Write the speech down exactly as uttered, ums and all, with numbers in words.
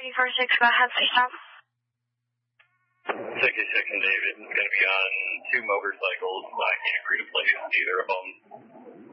Rocky four six, go ahead, please stop. sixty-six and David is going to be on two motorcycles. I can't agree to place either of them.